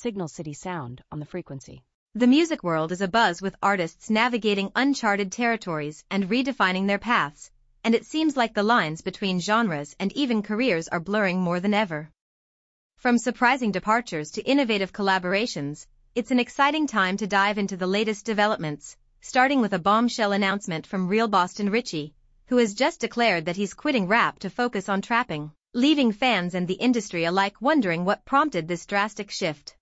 Signal City sound on the frequency. The music world is abuzz with artists navigating uncharted territories and redefining their paths, and it seems like the lines between genres and even careers are blurring more than ever. From surprising departures to innovative collaborations, it's an exciting time to dive into the latest developments, starting with a bombshell announcement from Real Boston Richey, who has just declared that he's quitting rap to focus on trapping, leaving fans and the industry alike wondering what prompted this drastic shift.